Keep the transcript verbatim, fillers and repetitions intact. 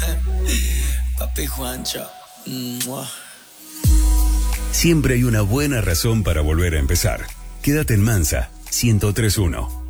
Papi Juancho. Mua. Siempre hay una buena razón para volver a empezar. Quédate en Mansa, ciento tres punto uno.